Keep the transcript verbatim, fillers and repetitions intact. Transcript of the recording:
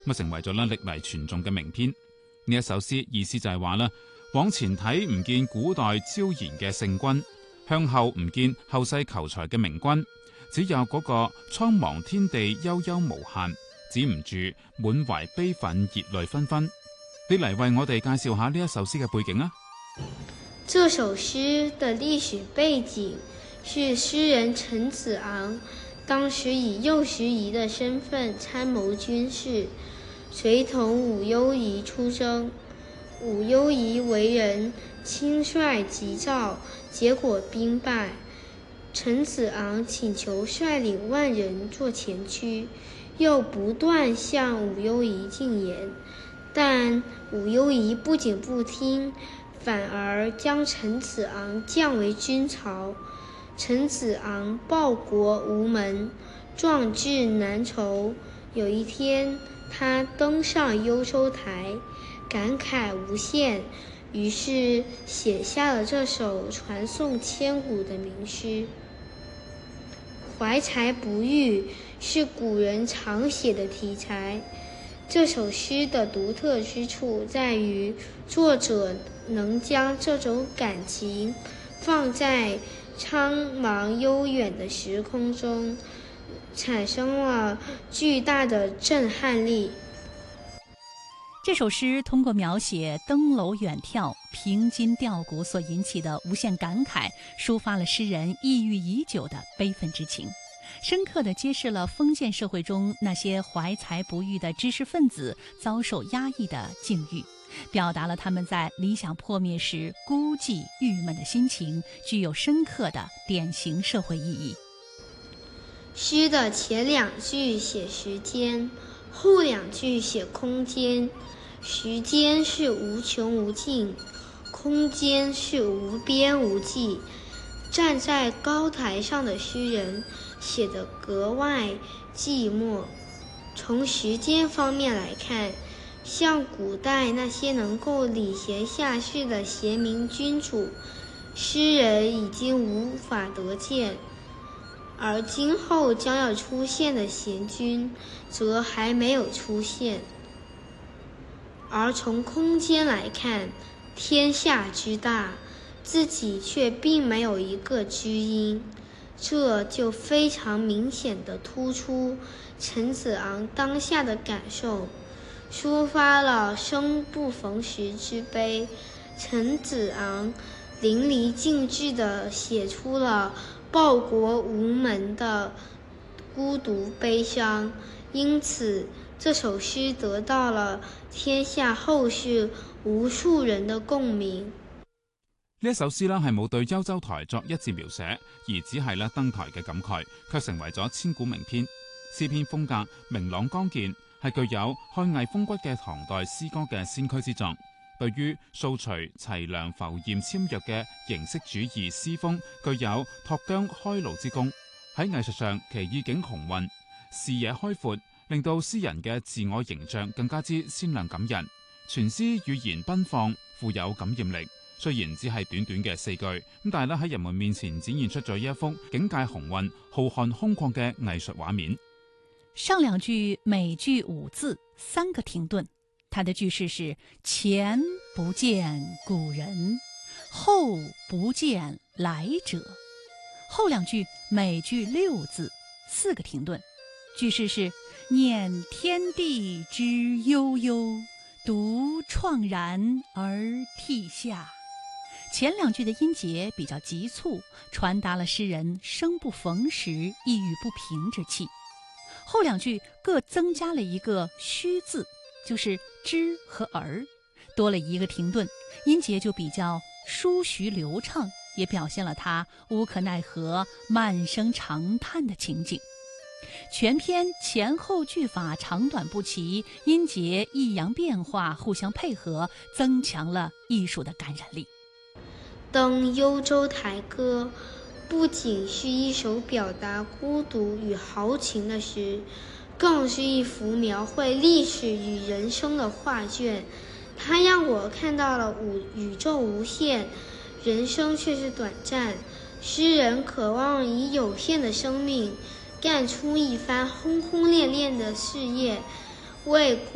咁成為咗咧歷嚟傳頌嘅名篇。呢一首詩意思就係話啦，往前睇唔見古代昭然嘅聖君，向後唔見後世求才嘅明君，只有嗰個蒼茫天地悠悠無限，止唔住滿懷悲憤熱淚紛紛。你嚟為我哋介紹下呢一首詩嘅背景啊！ 這首詩的歷史背景是詩人陳子昂當時以右拾遺的身份參謀軍事，隨同武攸宜出征。武攸宜為人輕率急躁，結果兵敗。陳子昂請求率領萬人做前驅，又不斷向武攸宜進言，但武攸宜不僅不聽，反而將陳子昂降為軍曹。陳子昂報國無門，壯志難酬。有一天，他登上幽州台，感慨無限，於是寫下了這首傳頌千古的名詩。懷才不遇是古人常寫的題材。這首詩的獨特之處在於，作者能將這種感情放在蒼茫悠遠的時空中，產生了巨大的震撼力。 這首詩通過描寫登樓遠眺、憑筋吊骨所引起的無限感慨，抒發了詩人抑鬱已久的悲憤之情，深刻地揭示了封建社會中那些懷才不遇的知識分子遭受壓抑的境遇，表達了他們在理想破滅時孤寂鬱悶的心情，具有深刻的典型社會意義。 詩的前兩句寫時間，後兩句寫空間。時間是無窮無盡，空間是無邊無際。站在高台上的詩人寫得格外寂寞。從時間方面來看，像古代那些能夠禮賢下士的賢明君主，詩人已經無法得見，而今後將要出現的賢君則還沒有出現。而從空間來看，天下之大，自己卻並沒有一個知音，這就非常明顯地突出陳子昂當下的感受，抒發了生不逢時之悲。陳子昂淋漓盡致地寫出了報國無門的孤獨悲傷，因此這首詩得到了天下後世無數人的共鳴。 呢一首詩啦係冇對幽州台作一字描寫，而只係咧登台嘅感慨，卻成為咗千古名篇。詩篇風格明朗剛健，係具有漢藝風骨嘅唐代詩歌嘅先驅之作。對於掃除齊梁浮艷纖弱嘅形式主義詩風，具有脫韁開路之功。喺藝術上其意境雄渾，視野開闊，令到詩人嘅自我形象更加之鮮亮感人。全詩語言奔放，富有感染力。雖然只係短短嘅四句，咁但係咧喺人們面前展現出咗一幅境界雄渾、浩瀚空曠嘅藝術畫面。 上兩句每句五字，三個停頓。它的句式是前不見古人，後不見來者。後兩句每句六字，四個停頓。句式是念天地之悠悠，獨愴然而涕下。前兩句的音節比較急促，傳達了詩人生不逢時、抑鬱不平之氣。後兩句各增加了一個虛字，就是之和而，多了一個停頓，音節就比較舒徐流暢，也表現了他無可奈何、慢聲長嘆的情景。全篇前後句法長短不齊，音節抑揚變化，互相配合，增強了藝術的感染力。 登幽州台歌不僅是一首表達孤獨與豪情的詩，更是一幅描繪歷史與人生的畫卷。它讓我看到了宇宙無限，人生卻是短暫。詩人渴望以有限的生命幹出一番轟轟烈烈的事業，為